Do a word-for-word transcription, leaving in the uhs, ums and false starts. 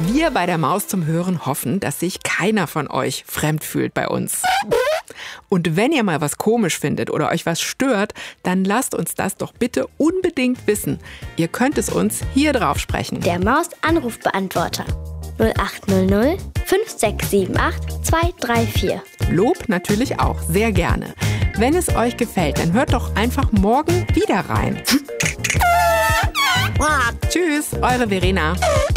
Wir bei der Maus zum Hören hoffen, dass sich keiner von euch fremd fühlt bei uns. Und wenn ihr mal was komisch findet oder euch was stört, dann lasst uns das doch bitte unbedingt wissen. Ihr könnt es uns hier drauf sprechen. Der Maus-Anrufbeantworter null acht null null fünf sechs sieben acht zwei drei vier. Lob natürlich auch, sehr gerne. Wenn es euch gefällt, dann hört doch einfach morgen wieder rein. Tschüss, eure Verena.